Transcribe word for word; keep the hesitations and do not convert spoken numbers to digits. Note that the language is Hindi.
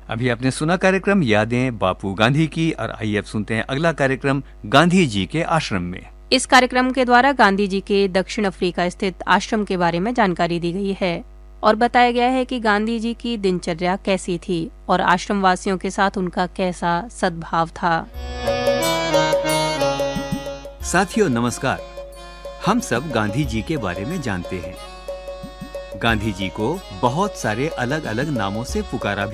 अभी आपने सुना कार्यक्रम यादें बापू गांधी की, और आइए अब सुनते हैं अगला कार्यक्रम गांधी जी के आश्रम में। इस कार्यक्रम के द्वारा गांधी जी के दक्षिण अफ्रीका स्थित आश्रम के बारे में जानकारी दी गई है और बताया गया है कि गांधी जी की दिनचर्या कैसी थी और आश्रम वासियों के साथ उनका कैसा सद्भाव था। साथियों नमस्कार। हम सब गांधी जी के बारे में जानते हैं। गांधी जी को बहुत सारे अलग अलग नामों से पुकारा